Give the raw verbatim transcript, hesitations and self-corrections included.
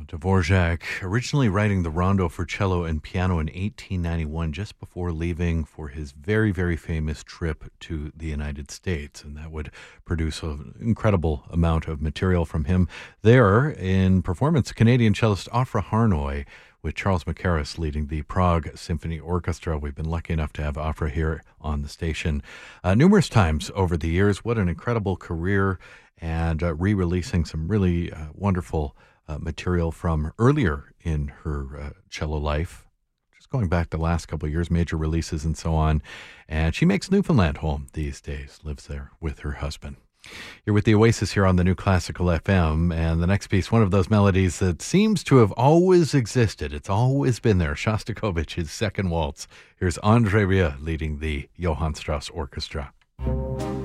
Dvorak, originally writing the rondo for cello and piano in eighteen ninety-one, just before leaving for his very, very famous trip to the United States. And that would produce an incredible amount of material from him. There, in performance, Canadian cellist Ofra Harnoy, with Charles Mackerras leading the Prague Symphony Orchestra. We've been lucky enough to have Ofra here on the station uh, numerous times over the years. What an incredible career, and uh, re-releasing some really uh, wonderful Uh, material from earlier in her uh, cello life, just going back the last couple of years, major releases and so on. And she makes Newfoundland home these days, lives there with her husband. You're with the Oasis here on the New Classical F M, and the next piece, one of those melodies that seems to have always existed. It's always been there. Shostakovich's Second Waltz. Here's André Rieu leading the Johann Strauss Orchestra.